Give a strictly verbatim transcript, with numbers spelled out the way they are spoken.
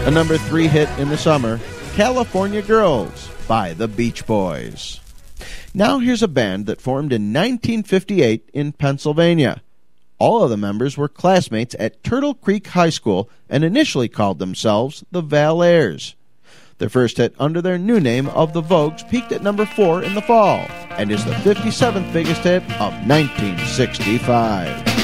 A number three hit in the summer, California Girls by the Beach Boys. Now here's a band that formed in nineteen fifty-eight in Pennsylvania. All of the members were classmates at Turtle Creek High School and initially called themselves the Valairs. Their first hit under their new name of the Vogues peaked at number four in the fall and is the fifty-seventh biggest hit of nineteen sixty-five.